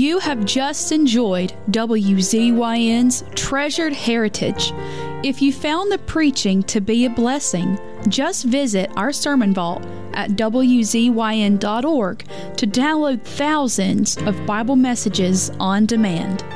You have just enjoyed WZYN's Treasured Heritage. If you found the preaching to be a blessing, just visit our sermon vault at WZYN.org to download thousands of Bible messages on demand.